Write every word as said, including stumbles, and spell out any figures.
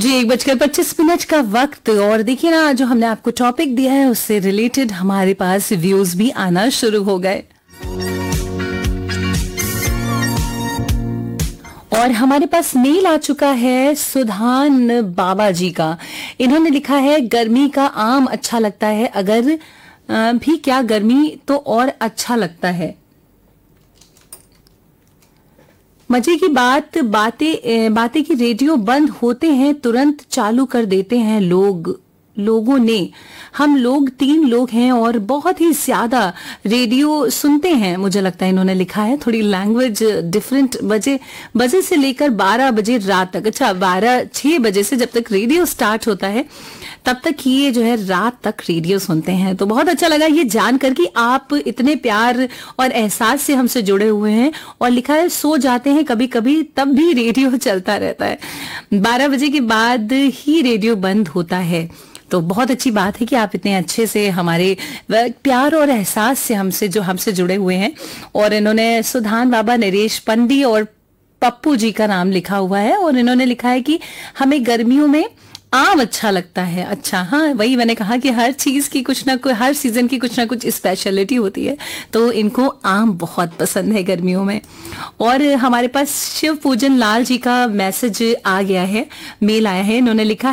जी, एक बजकर पच्चीस मिनट का वक्त। और देखिए ना, जो हमने आपको टॉपिक दिया है उससे रिलेटेड हमारे पास व्यूज भी आना शुरू हो गए। और हमारे पास मेल आ चुका है सुधान बाबा जी का। इन्होंने लिखा है, गर्मी का आम अच्छा लगता है, अगर अ, भी क्या गर्मी तो और अच्छा लगता है। मजे की बात, बातें बातें की रेडियो बंद होते हैं तुरंत चालू कर देते हैं लोग लोगों ने। हम लोग तीन लोग हैं और बहुत ही ज्यादा रेडियो सुनते हैं। मुझे लगता है इन्होंने लिखा है थोड़ी लैंग्वेज डिफरेंट। बजे बजे से लेकर बारह बजे रात तक, अच्छा बारह छह बजे से जब तक रेडियो स्टार्ट होता है तब तक ये जो है रात तक रेडियो सुनते हैं। तो बहुत अच्छा लगा ये जानकर कि आप इतने प्यार और एहसास से हमसे जुड़े हुए हैं। और लिखा है, सो जाते हैं कभी कभी तब भी रेडियो चलता रहता है, बारह बजे के बाद ही रेडियो बंद होता है। तो बहुत अच्छी बात है कि आप इतने अच्छे से हमारे प्यार और एहसास से हमसे जो हमसे जुड़े हुए हैं। और इन्होंने सुधान बाबा, नरेश पंडी और पप्पू जी का नाम लिखा हुआ है। और इन्होंने लिखा है कि हमें गर्मियों में आम अच्छा लगता है। अच्छा, हाँ, वही मैंने कहा कि हर चीज की कुछ ना कुछ, हर सीजन की कुछ ना कुछ स्पेशलिटी होती है। तो इनको आम बहुत पसंद है गर्मियों में। और हमारे पास शिव पूजन लाल जी का मैसेज आ गया है, मेल आया है। इन्होंने लिखा